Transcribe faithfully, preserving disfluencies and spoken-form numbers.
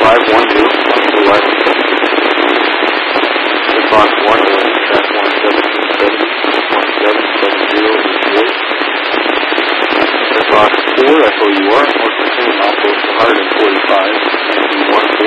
five one two, on the left. Fox one, track one seventeen seventy, one seven seven zero eight. Fox four, Echo U R, north Virginia, outpost one forty-five, and one